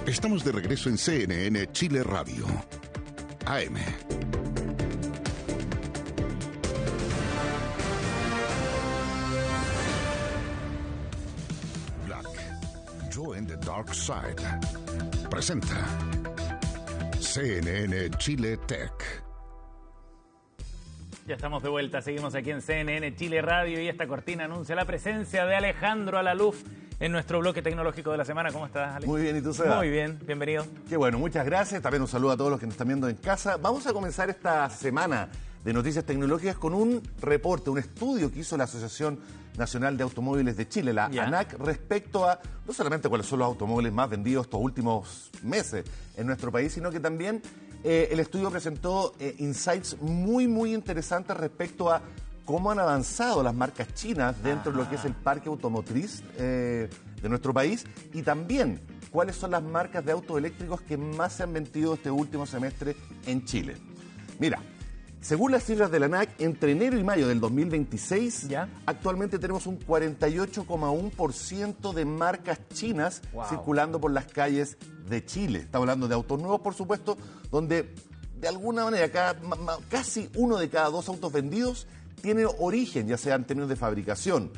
Estamos de regreso en CNN Chile Radio. AM. Black. Join the Dark Side. Presenta CNN Chile Tech. Ya estamos de vuelta, seguimos aquí en CNN Chile Radio y esta cortina anuncia la presencia de Alejandro Alaluf en nuestro bloque tecnológico de la semana. ¿Cómo estás, Ale? Muy bien, ¿y tú, Seba? Muy bien, bienvenido. Qué bueno, muchas gracias. También un saludo a todos los que nos están viendo en casa. Vamos a comenzar esta semana de noticias tecnológicas con un reporte, un estudio que hizo la Asociación Nacional de Automóviles de Chile, la ANAC, respecto a no solamente cuáles son los automóviles más vendidos estos últimos meses en nuestro país, sino que también el estudio presentó insights muy interesantes respecto a cómo han avanzado las marcas chinas dentro de lo que es el parque automotriz de nuestro país y también cuáles son las marcas de autos eléctricos que más se han vendido este último semestre en Chile. Mira, según las cifras de la ANAC, entre enero y mayo del 2026, actualmente tenemos un 48,1% de marcas chinas circulando por las calles de Chile. Estamos hablando de autos nuevos, por supuesto, donde de alguna manera casi uno de cada dos autos vendidos tiene origen, ya sea en términos de fabricación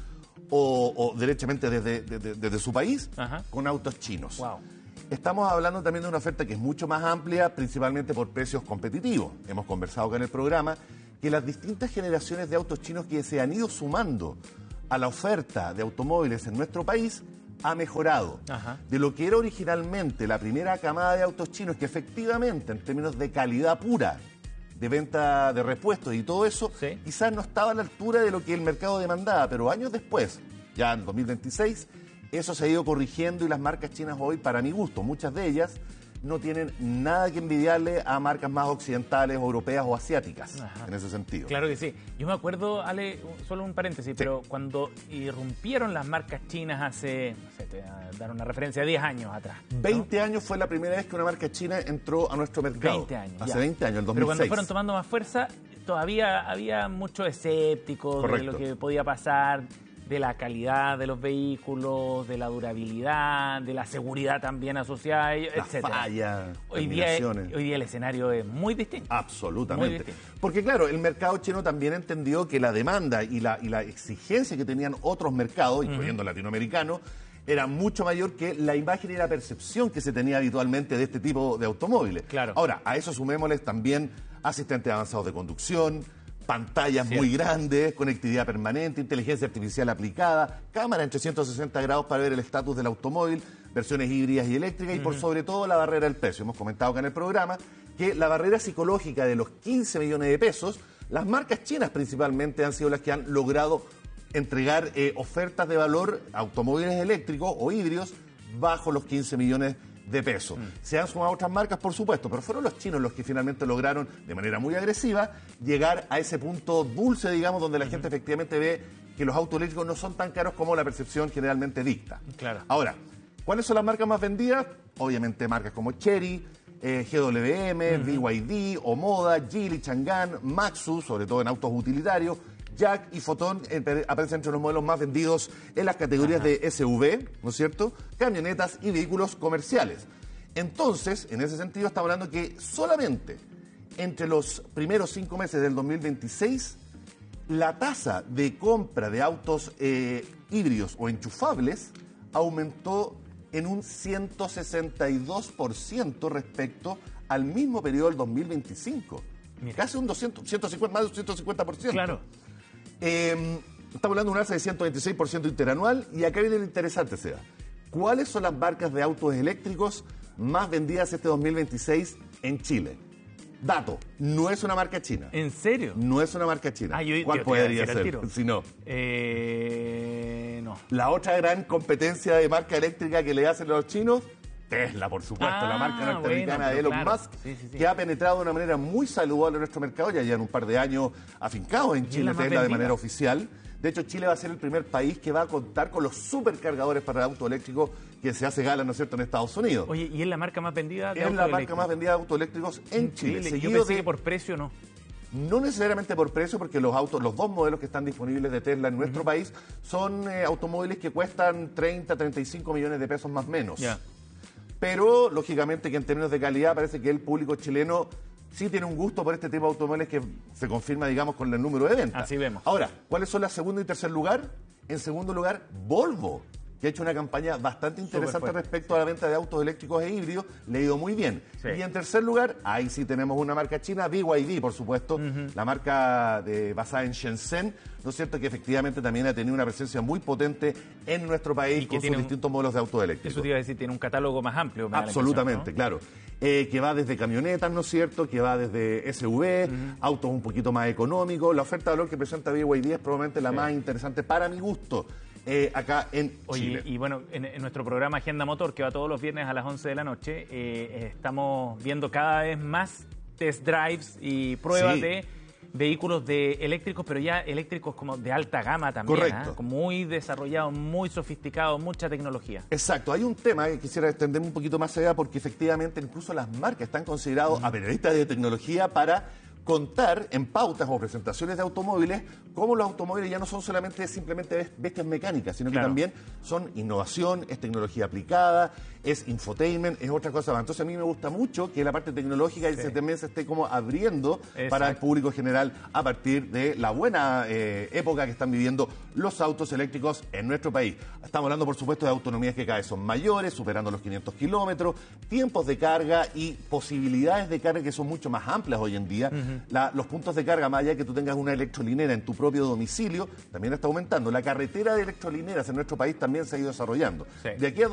o derechamente desde su país, con autos chinos. Estamos hablando también de una oferta que es mucho más amplia, principalmente por precios competitivos. Hemos conversado acá en el programa que las distintas generaciones de autos chinos que se han ido sumando a la oferta de automóviles en nuestro país ha mejorado. De lo que era originalmente la primera camada de autos chinos, que efectivamente, en términos de calidad pura, de venta de repuestos y todo eso, quizás no estaba a la altura de lo que el mercado demandaba, pero años después, ya en 2026, eso se ha ido corrigiendo y las marcas chinas hoy, para mi gusto, muchas de ellas no tienen nada que envidiarle a marcas más occidentales, europeas o asiáticas, en ese sentido. Claro que sí. Yo me acuerdo, Ale, solo un paréntesis, pero cuando irrumpieron las marcas chinas hace, no sé, te voy a dar una referencia, 10 años atrás, ¿no? 20 años fue la primera vez que una marca china entró a nuestro mercado. 20 años. Hace 20 años, el 2006. Pero cuando fueron tomando más fuerza, todavía había muchos escépticos de lo que podía pasar, de la calidad de los vehículos, de la durabilidad, de la seguridad también asociada a ellos, etc. Hoy día el escenario es muy distinto. Absolutamente. Muy distinto. Porque claro, el mercado chino también entendió que la demanda y la exigencia que tenían otros mercados, incluyendo el latinoamericano, era mucho mayor que la imagen y la percepción que se tenía habitualmente de este tipo de automóviles. Claro. Ahora, a eso sumémosles también asistentes avanzados de conducción, pantallas muy grandes, conectividad permanente, inteligencia artificial aplicada, cámara en 360 grados para ver el estatus del automóvil, versiones híbridas y eléctricas y por sobre todo la barrera del precio. Hemos comentado acá en el programa que la barrera psicológica de los 15 millones de pesos, las marcas chinas principalmente han sido las que han logrado entregar ofertas de valor a automóviles eléctricos o híbridos bajo los 15 millones de pesos. Se han sumado otras marcas, por supuesto, pero fueron los chinos los que finalmente lograron, de manera muy agresiva, llegar a ese punto dulce, digamos, donde la gente efectivamente ve que los autos eléctricos no son tan caros como la percepción generalmente dicta. Claro. Ahora, ¿cuáles son las marcas más vendidas? Obviamente marcas como Chery, GWM, BYD, Omoda, Geely, Chang'an, Maxus, sobre todo en autos utilitarios, Jack y Foton aparecen entre los modelos más vendidos en las categorías de SUV, ¿no es cierto?, camionetas y vehículos comerciales. Entonces, en ese sentido, estamos hablando que solamente entre los primeros 5 meses del 2026, la tasa de compra de autos híbridos o enchufables aumentó en un 162% respecto al mismo periodo del 2025. Mira. Casi un 150, más de un 150%. Claro. Estamos hablando de un alza de 126% interanual y acá viene lo interesante, Seba. ¿Cuáles son las marcas de autos eléctricos más vendidas este 2026 en Chile? Dato, no es una marca china. ¿En serio? No es una marca china. ¿Cuál podría ser? Si no. No. La otra gran competencia de marca eléctrica que le hacen los chinos, Tesla, por supuesto, la marca norteamericana de Elon Musk, que ha penetrado de una manera muy saludable en nuestro mercado. Ya llevan un par de años afincados en Chile, Tesla de manera oficial. De hecho, Chile va a ser el primer país que va a contar con los supercargadores para el auto eléctrico que se hace gala, ¿no es cierto?, en Estados Unidos. Oye, ¿y es la marca más vendida de autos eléctricos? Es la marca más vendida de autos eléctricos en Chile. Yo pensé que por precio no. No necesariamente por precio, porque los dos modelos que están disponibles de Tesla en nuestro país son automóviles que cuestan 30, 35 millones de pesos más o menos. pero lógicamente que en términos de calidad parece que el público chileno sí tiene un gusto por este tipo de automóviles que se confirma, digamos, con el número de ventas. Así vemos. Ahora, ¿cuáles son la segundo y tercer lugar? En segundo lugar, Volvo, que ha hecho una campaña bastante interesante respecto a la venta de autos eléctricos e híbridos, le ha ido muy bien. Sí. Y en tercer lugar, ahí sí tenemos una marca china, BYD, por supuesto, la marca basada en Shenzhen, ¿no es cierto?, que efectivamente también ha tenido una presencia muy potente en nuestro país con sus distintos modelos de autos eléctricos. Eso te iba a decir, tiene un catálogo más amplio. Absolutamente, ¿no? Claro. Que va desde camionetas, ¿no es cierto?, que va desde SUV, autos un poquito más económicos. La oferta de valor que presenta BYD es probablemente la más interesante para mi gusto. Acá en Chile. Y bueno, en nuestro programa Agenda Motor, que va todos los viernes a las 11 de la noche, estamos viendo cada vez más test drives y pruebas de vehículos eléctricos, pero ya eléctricos como de alta gama también. Correcto. Muy desarrollados, muy sofisticados, mucha tecnología. Exacto. Hay un tema que quisiera extenderme un poquito más allá, porque efectivamente incluso las marcas están considerados a periodistas de tecnología para contar en pautas o presentaciones de automóviles cómo los automóviles ya no son simplemente bestias mecánicas, sino que también son innovación, es tecnología aplicada, es infotainment, es otra cosa más. Entonces a mí me gusta mucho que la parte tecnológica también se esté como abriendo para el público general a partir de la buena época que están viviendo los autos eléctricos en nuestro país. Estamos hablando, por supuesto, de autonomías que cada vez son mayores, superando los 500 kilómetros, tiempos de carga y posibilidades de carga que son mucho más amplias hoy en día. Los puntos de carga, más allá de que tú tengas una electrolinera en tu propio domicilio, también está aumentando. La carretera de electrolineras en nuestro país también se ha ido desarrollando. De aquí a